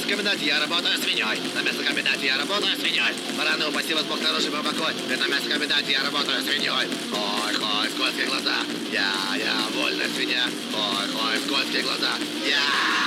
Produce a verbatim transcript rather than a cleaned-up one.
мясокомбинате я работаю свиньей. На мясокомбинате я работаю свиньей. Бараны, упаси вас Бог, хороший покой. Ведь на мясокомбинате я работаю свиньей. Ой, хой, скользкие глаза. Я, я, вольная свинья. Ой, хой, скользкие глаза. Я.